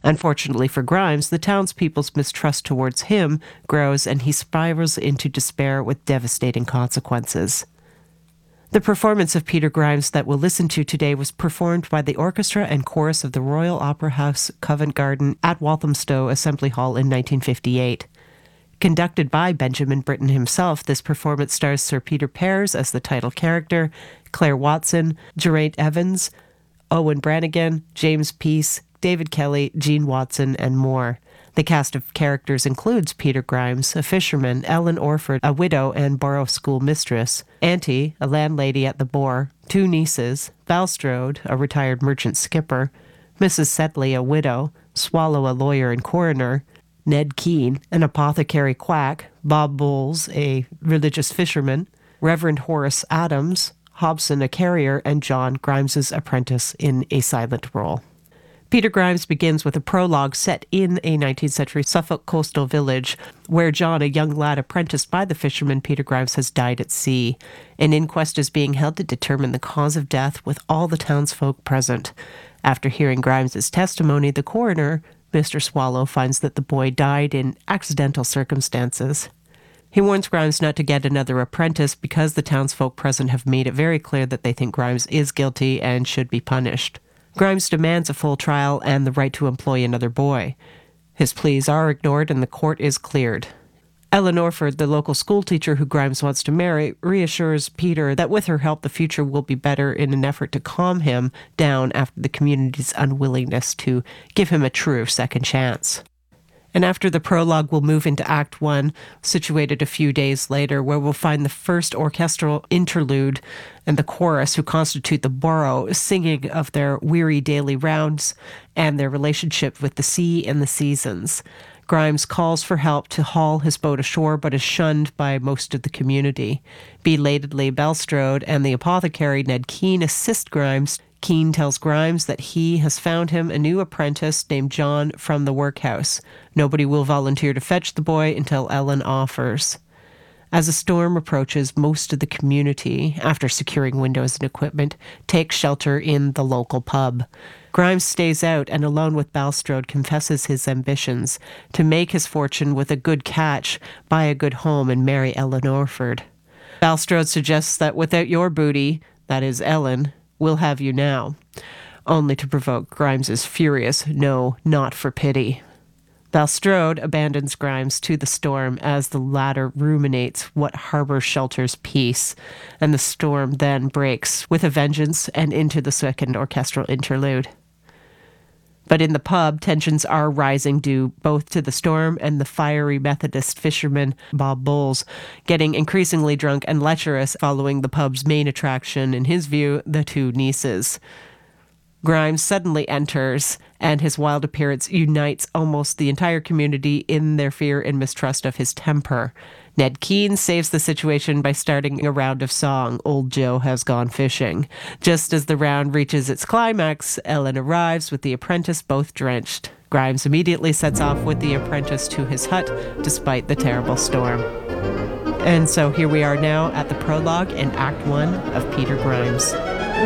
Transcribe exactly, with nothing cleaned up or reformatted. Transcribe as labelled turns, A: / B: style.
A: Unfortunately for Grimes, the townspeople's mistrust towards him grows and he spirals into despair with devastating consequences. The performance of Peter Grimes that we'll listen to today was performed by the orchestra and chorus of the Royal Opera House, Covent Garden at Walthamstow Assembly Hall in nineteen fifty-eight. Conducted by Benjamin Britten himself, this performance stars Sir Peter Pears as the title character, Claire Watson, Geraint Evans, Owen Brannigan, James Peace, David Kelly, Jean Watson, and more. The cast of characters includes Peter Grimes, a fisherman, Ellen Orford, a widow and borough school mistress, Auntie, a landlady at the Boar, two nieces, Balstrode, a retired merchant skipper, Missus Sedley, a widow, Swallow, a lawyer and coroner, Ned Keane, an apothecary quack, Bob Bowles, a religious fisherman, Reverend Horace Adams, Hobson, a carrier, and John, Grimes's apprentice in a silent role. Peter Grimes begins with a prologue set in a nineteenth century Suffolk coastal village where John, a young lad apprenticed by the fisherman Peter Grimes, has died at sea. An inquest is being held to determine the cause of death with all the townsfolk present. After hearing Grimes's testimony, the coroner, Mister Swallow, finds that the boy died in accidental circumstances. He warns Grimes not to get another apprentice because the townsfolk present have made it very clear that they think Grimes is guilty and should be punished. Grimes demands a full trial and the right to employ another boy. His pleas are ignored and the court is cleared. Ellen Orford, the local schoolteacher who Grimes wants to marry, reassures Peter that with her help the future will be better in an effort to calm him down after the community's unwillingness to give him a true second chance. And after the prologue, we'll move into Act One, situated a few days later, where we'll find the first orchestral interlude and the chorus, who constitute the borough, singing of their weary daily rounds and their relationship with the sea and the seasons. Grimes calls for help to haul his boat ashore, but is shunned by most of the community. Belatedly, Balstrode and the apothecary Ned Keane assist Grimes. Keane tells Grimes that he has found him a new apprentice named John from the workhouse. Nobody will volunteer to fetch the boy until Ellen offers. As a storm approaches, most of the community, after securing windows and equipment, takes shelter in the local pub. Grimes stays out and, alone with Balstrode, confesses his ambitions to make his fortune with a good catch, buy a good home, and marry Ellen Orford. Balstrode suggests that without your booty, that is Ellen, we'll have you now, only to provoke Grimes's furious no, not for pity. Balstrode abandons Grimes to the storm as the latter ruminates what harbor shelters peace, and the storm then breaks with a vengeance and into the second orchestral interlude. But in the pub, tensions are rising due both to the storm and the fiery Methodist fisherman Bob Bowles getting increasingly drunk and lecherous following the pub's main attraction, in his view, the two nieces. Grimes suddenly enters, and his wild appearance unites almost the entire community in their fear and mistrust of his temper. Ned Keane saves the situation by starting a round of song, Old Joe Has Gone Fishing. Just as the round reaches its climax, Ellen arrives with the apprentice both drenched. Grimes immediately sets off with the apprentice to his hut, despite the terrible storm. And so here we are now at the prologue in Act One of Peter Grimes.